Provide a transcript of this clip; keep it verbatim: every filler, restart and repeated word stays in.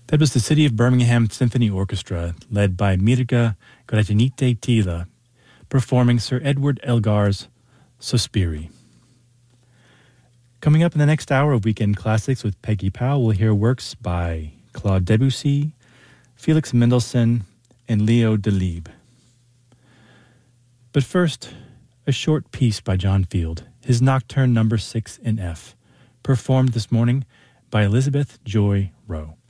That was the City of Birmingham Symphony Orchestra, led by Mirga Gražinytė Tyla, performing Sir Edward Elgar's Sospiri. Coming up in the next hour of Weekend Classics with Peggy Powell, we'll hear works by Claude Debussy, Felix Mendelssohn, and Leo Delibes. But first, a short piece by John Field, his Nocturne number six in F, performed this morning by Elizabeth Joy Rowe.